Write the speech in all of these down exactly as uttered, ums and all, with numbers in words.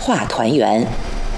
话团圆。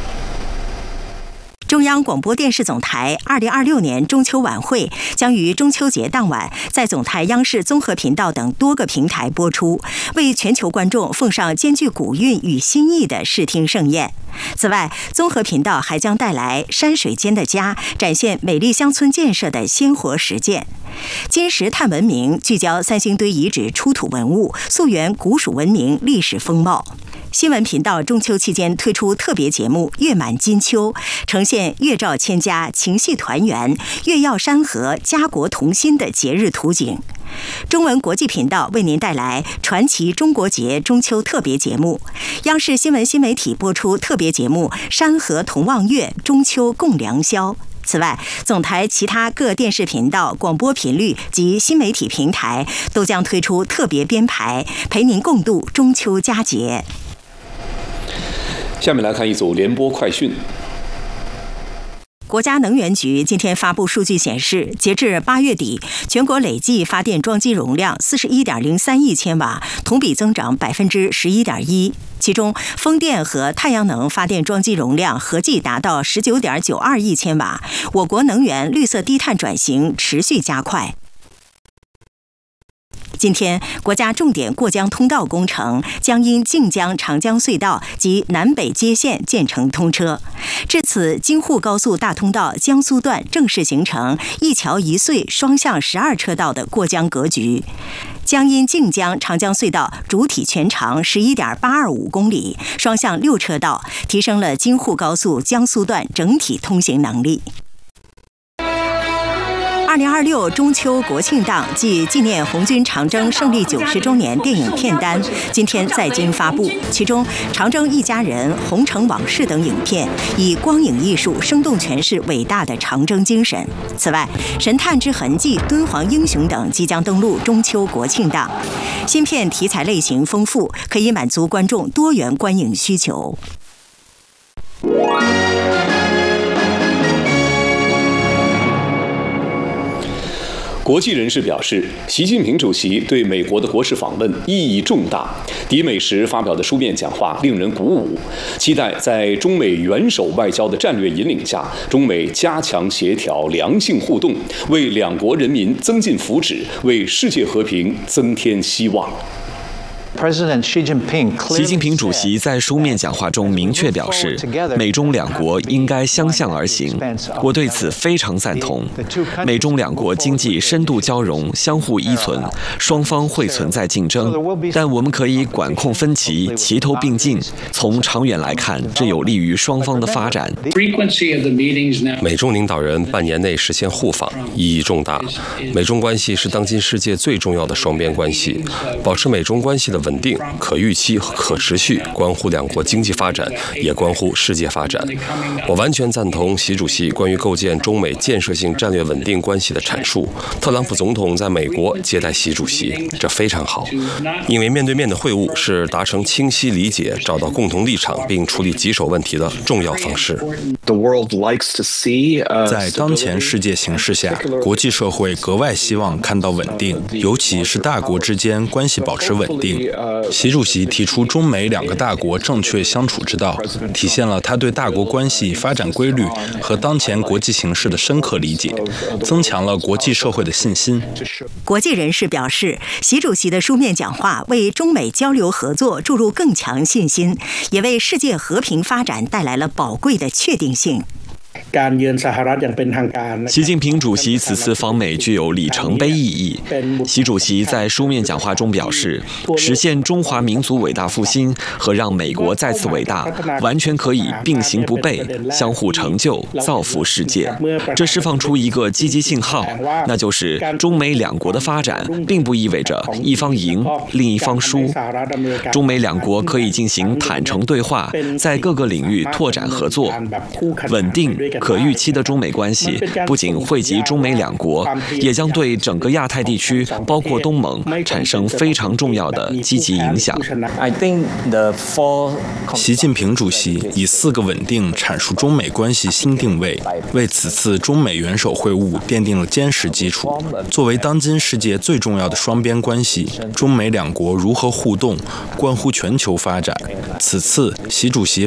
中央广播电视总台二零二六年中秋晚会将于中秋节当晚在总台央视综合频道等多个平台播出，为全球观众奉上兼具古韵与新意的视听盛宴。此外，综合频道还将带来山水间的家，展现美丽乡村建设的鲜活实践。金石探文明聚焦三星堆遗址出土文物，溯源古蜀文明历史风貌。新闻频道中秋期间推出特别节目《月满金秋》，呈现月照千家、情系团圆、月耀山河、家国同心的节日图景。中文国际频道为您带来传奇中国节中秋特别节目，央视新闻新媒体播出特别节目《山河同望月，中秋共良宵》。此外，总台其他各电视频道、广播频率及新媒体平台都将推出特别编排，陪您共度中秋佳节。 下面来看一组联播快讯。 国家能源局今天发布数据显示，截至八月底，全国累计发电装机容量四十一点零三亿千瓦，同比增长百分之十一点一。其中，风电和太阳能发电装机容量合计达到十九点九二亿千瓦。我国能源绿色低碳转型持续加快。今天，国家重点过江通道工程将因晋江长江隧道及南北接线建成通车，至此，京沪高速大通道江苏段正式形成一桥一隧双向十二车道的过江格局。江阴晋江长江隧道主体全长十一点八二五公里，双向六车道，提升了京沪高速江苏段整体通行能力。二零二六中秋国庆档暨纪念红军长征胜利九十周年电影片单今天在京发布，其中《长征一家人》《红城往事》等影片以光影艺术生动诠释伟大的长征精神。此外，《神探之痕迹》《敦煌英雄》等即将登陆中秋国庆档。新片题材类型丰富，可以满足观众多元观影需求。 国际人士表示，习近平主席对美国的国事访问意义重大。抵美时发表的书面讲话令人鼓舞，期待在中美元首外交的战略引领下，中美加强协调、良性互动，为两国人民增进福祉，为世界和平增添希望。 习近平主席在书面讲话中明确表示，美中两国应该相向而行，我对此非常赞同。美中两国经济深度交融，相互依存，双方会存在竞争，但我们可以管控分歧，齐头并进。从长远来看，这有利于双方的发展。 美中领导人半年内实现互访，意义重大。美中关系是当今世界最重要的双边关系，保持美中关系的稳定、可预期和可持续，关乎两国经济发展，也关乎世界发展。我完全赞同习主席关于构建中美建设性战略稳定关系的阐述。特朗普总统在美国接待习主席，这非常好，因为面对面的会晤是达成清晰理解、找到共同立场并处理棘手问题的重要方式。 在当前世界形势下，国际社会格外希望看到稳定，尤其是大国之间关系保持稳定。习主席提出中美两个大国正确相处之道，体现了他对大国关系发展规律和当前国际形势的深刻理解，增强了国际社会的信心。 国际人士表示，习主席的书面讲话为中美交流合作注入更强信心，也为世界和平发展带来了宝贵的确定性。 习近平主席此次访美具有里程碑意义。习主席在书面讲话中表示，实现中华民族伟大复兴和让美国再次伟大，完全可以并行不悖，相互成就，造福世界。这释放出一个积极信号，那就是中美两国的发展并不意味着一方赢，另一方输。中美两国可以进行坦诚对话，在各个领域拓展合作，稳定可预期的中美关系不仅惠及中美两国，也将对整个亚太地区，包括东盟，产生非常重要的积极影响。 习近平主席以四个稳定阐述中美关系新定位，为此次中美元首会晤奠定了坚实基础。作为当今世界最重要的双边关系，中美两国如何互动，关乎全球发展。此次习主席